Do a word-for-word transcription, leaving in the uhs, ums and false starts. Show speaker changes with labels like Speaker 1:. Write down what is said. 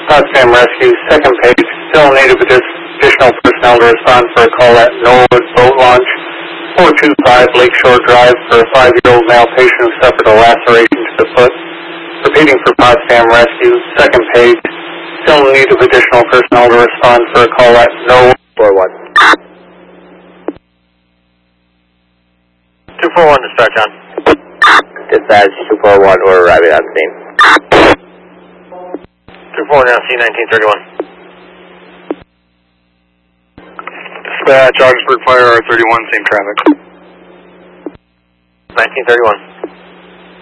Speaker 1: Potsdam Rescue, second page, still in need of additional personnel to respond for a call at Norwood Boat Launch, four two five Lakeshore Drive for a five-year-old male patient who suffered a laceration to the foot. Repeating for Potsdam Rescue, second page, still in need of additional personnel to respond for a call at Norwood.
Speaker 2: four one.
Speaker 3: two four one, dispatch on.
Speaker 2: Dispatch two four one, we're arriving on scene.
Speaker 3: two four one, now C nineteen thirty-one.
Speaker 4: Dispatch, Augsburg Fire, R thirty-one, same traffic.
Speaker 3: nineteen thirty-one.